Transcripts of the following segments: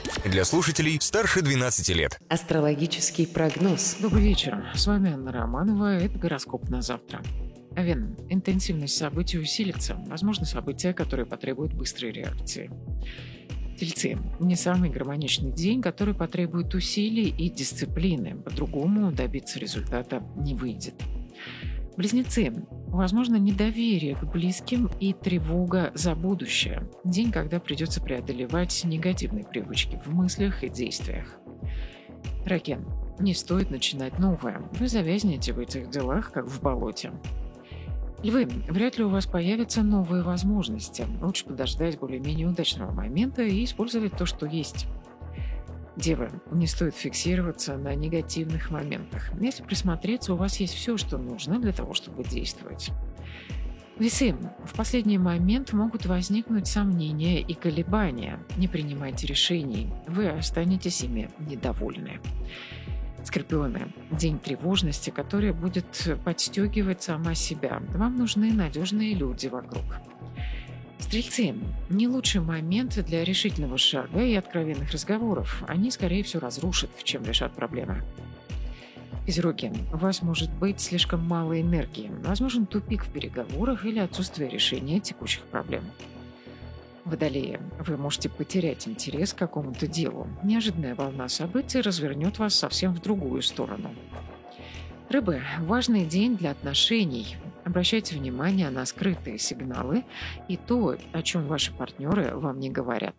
Для слушателей старше 12 лет. Астрологический прогноз. Добрый вечер. С вами Анна Романова. Это гороскоп на завтра. Овен. Интенсивность событий усилится. Возможно, события, которые потребуют быстрой реакции. Тельцы. Не самый гармоничный день, который потребует усилий и дисциплины. По-другому добиться результата не выйдет. Близнецы. Возможно, недоверие к близким и тревога за будущее. День, когда придется преодолевать негативные привычки в мыслях и действиях. Раки. Не стоит начинать новое. Вы завязнете в этих делах, как в болоте. Львы. Вряд ли у вас появятся новые возможности. Лучше подождать более-менее удачного момента и использовать то, что есть. Девы. Не стоит фиксироваться на негативных моментах. Если присмотреться, у вас есть все, что нужно для того, чтобы действовать. Весы. В последний момент могут возникнуть сомнения и колебания. Не принимайте решений. Вы останетесь ими недовольны. Скорпионы. День тревожности, который будет подстегивать сама себя. Вам нужны надежные люди вокруг. Стрельцы. Не лучший момент для решительного шага и откровенных разговоров. Они скорее все разрушат, чем решат проблемы. Козероги. У вас может быть слишком мало энергии. Возможен тупик в переговорах или отсутствие решения текущих проблем. Водолеи. Вы можете потерять интерес к какому-то делу. Неожиданная волна событий развернет вас совсем в другую сторону. Рыбы. Важный день для отношений. Обращайте внимание на скрытые сигналы и то, о чем ваши партнеры вам не говорят.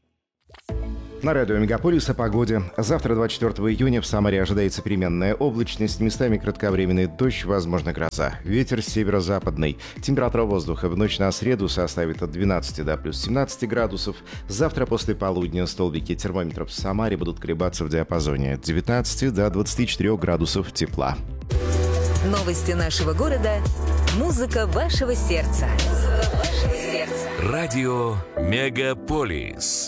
На радио Мегаполис о погоде. Завтра, 24 июня, в Самаре ожидается переменная облачность, местами кратковременный дождь, возможно гроза. Ветер северо-западный. Температура воздуха в ночь на среду составит от 12 до плюс 17 градусов. Завтра после полудня столбики термометров в Самаре будут колебаться в диапазоне от 19 до 24 градусов тепла. Новости нашего города. Музыка вашего сердца. Радио Мегаполис.